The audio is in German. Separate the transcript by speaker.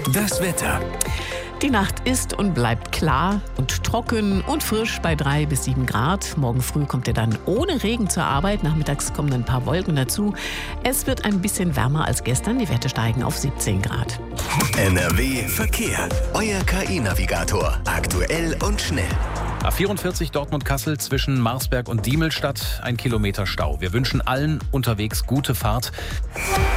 Speaker 1: Das Wetter.
Speaker 2: Die Nacht ist und bleibt klar und trocken und frisch bei 3 bis 7 Grad. Morgen früh kommt ihr dann ohne Regen zur Arbeit. Nachmittags kommen ein paar Wolken dazu. Es wird ein bisschen wärmer als gestern. Die Werte steigen auf 17 Grad.
Speaker 1: NRW Verkehr. Euer KI-Navigator. Aktuell und schnell.
Speaker 3: A44 Dortmund-Kassel zwischen Marsberg und Diemelstadt. 1 Kilometer Stau. Wir wünschen allen unterwegs gute Fahrt.